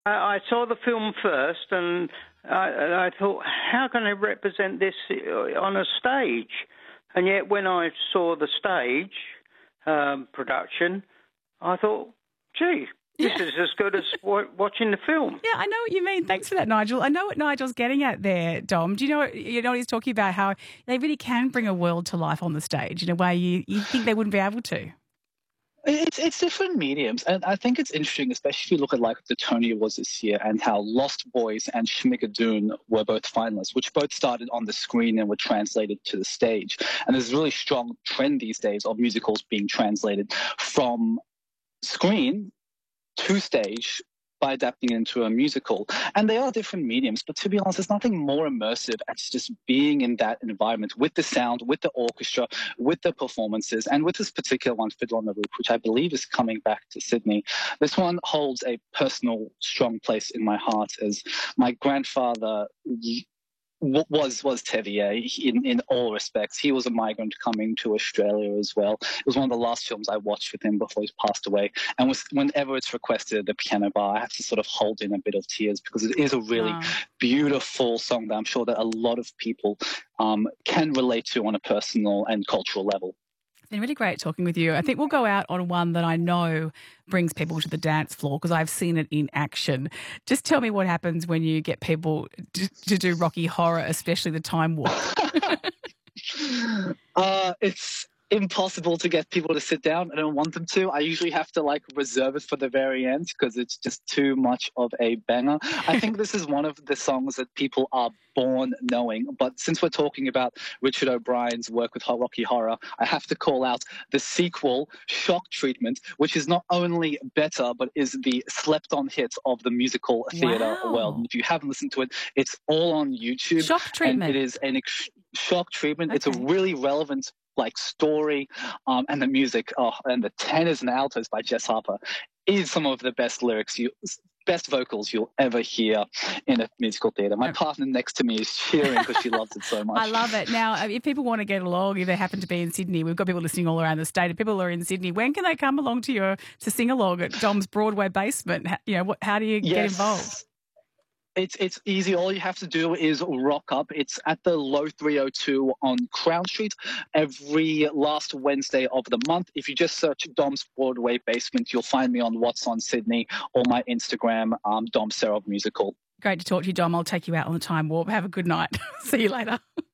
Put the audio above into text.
I saw the film first, and I thought, how can I represent this on a stage? And yet, when I saw the stage production, I thought, gee, this is as good as watching the film. Yeah, I know what you mean. Thanks for that, Nigel. I know what Nigel's getting at there, Dom. Do you know what he's talking about, how they really can bring a world to life on the stage in a way you think they wouldn't be able to? It's different mediums, and I think it's interesting, especially if you look at like the Tony Awards this year and how Lost Boys and Schmigadoon were both finalists, which both started on the screen and were translated to the stage. And there's a really strong trend these days of musicals being translated from screen to stage by adapting it into a musical. And they are different mediums, but to be honest, there's nothing more immersive as just being in that environment with the sound, with the orchestra, with the performances, and with this particular one, Fiddler on the Roof, which I believe is coming back to Sydney. This one holds a personal, strong place in my heart, as my grandfather was Tevier in all respects. He was a migrant coming to Australia as well. It was one of the last films I watched with him before he passed away. And whenever it's requested at the piano bar, I have to sort of hold in a bit of tears, because it is a really beautiful song that I'm sure that a lot of people can relate to on a personal and cultural level. It's been really great talking with you. I think we'll go out on one that I know brings people to the dance floor, because I've seen it in action. Just tell me what happens when you get people to do Rocky Horror, especially the time warp. It's impossible to get people to sit down. I don't want them to. I usually have to reserve it for the very end, because it's just too much of a banger. I think this is one of the songs that people are born knowing. But since we're talking about Richard O'Brien's work with Rocky Horror, I have to call out the sequel, Shock Treatment, which is not only better, but is the slept-on hit of the musical theatre world. And if you haven't listened to it, it's all on YouTube. Shock Treatment. And it is Shock Treatment. Okay. It's a really relevant story, and the music, and the tenors and altos by Jess Harper is some of the best best vocals you'll ever hear in a musical theatre. My partner next to me is cheering because she loves it so much. I love it. Now, if people want to get along, if they happen to be in Sydney, we've got people listening all around the state. If people are in Sydney, when can they come along to sing along at Dom's Broadway basement? How do you get involved? It's easy. All you have to do is rock up. It's at the Low 302 on Crown Street every last Wednesday of the month. If you just search Dom's Broadway Basement, you'll find me on What's on Sydney or my Instagram, Dom Serov Musical. Great to talk to you, Dom. I'll take you out on the time warp. Have a good night. See you later.